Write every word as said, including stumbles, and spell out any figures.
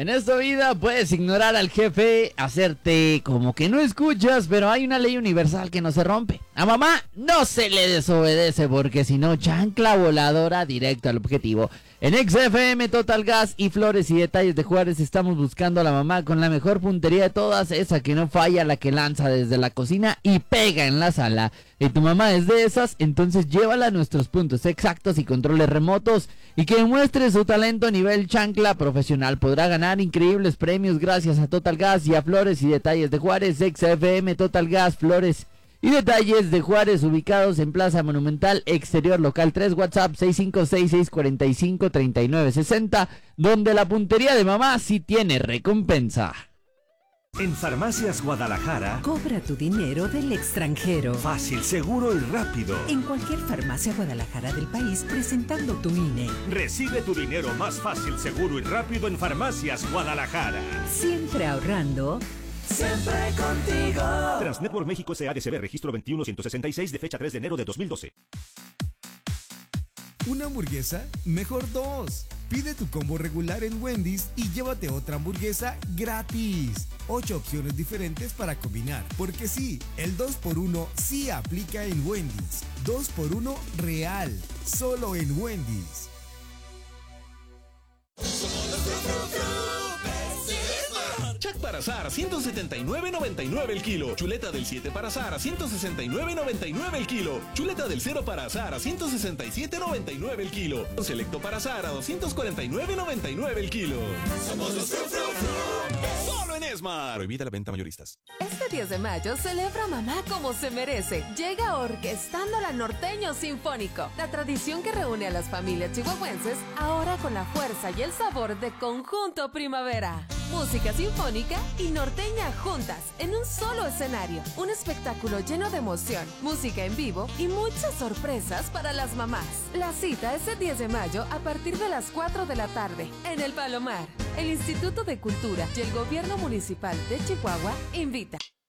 En esta vida puedes ignorar al jefe, hacerte como que no escuchas, pero hay una ley universal que no se rompe. A mamá no se le desobedece porque si no, chancla voladora directo al objetivo. En X F M, Total Gas y Flores y Detalles de Juárez estamos buscando a la mamá con la mejor puntería de todas, esa que no falla, la que lanza desde la cocina y pega en la sala. Y tu mamá es de esas, entonces llévala a nuestros puntos exactos y controles remotos y que demuestre su talento a nivel chancla profesional. Podrá ganar increíbles premios gracias a Total Gas y a Flores y Detalles de Juárez. X F M, Total Gas, Flores y Detalles de Juárez, ubicados en Plaza Monumental, exterior local tres, WhatsApp seis cinco seis, seis cuatro cinco, tres nueve seis cero, donde la puntería de mamá sí tiene recompensa. En Farmacias Guadalajara, cobra tu dinero del extranjero. Fácil, seguro y rápido. En cualquier farmacia Guadalajara del país, presentando tu I N E. Recibe tu dinero más fácil, seguro y rápido en Farmacias Guadalajara. Siempre ahorrando. Siempre contigo. Transnetwork México S A D C B, registro veintiuno ciento sesenta y seis de fecha tres de enero de dos mil doce. ¿Una hamburguesa? Mejor dos. Pide tu combo regular en Wendy's y llévate otra hamburguesa gratis. Ocho opciones diferentes para combinar. Porque sí, el dos por uno sí aplica en Wendy's. dos por uno real. Solo en Wendy's. Chac para azar, ciento setenta y nueve noventa y nueve el kilo. Chuleta del siete para azar a ciento sesenta y nueve noventa y nueve el kilo. Chuleta del cero para azar a ciento sesenta y siete noventa y nueve el kilo. Selecto para azar a doscientos cuarenta y nueve noventa y nueve el kilo. Somos los Fru Fru Fru. Solo en Esmar. Prohibida la venta mayoristas. Este diez de mayo celebra a mamá como se merece. Llega Orquestando la Norteño Sinfónico, la tradición que reúne a las familias chihuahuenses, ahora con la fuerza y el sabor de Conjunto Primavera. Música sinfónica y norteña juntas en un solo escenario. Un espectáculo lleno de emoción, música en vivo y muchas sorpresas para las mamás. La cita es el diez de mayo a partir de las cuatro de la tarde en El Palomar. El Instituto de Cultura y el Gobierno Municipal de Chihuahua invita.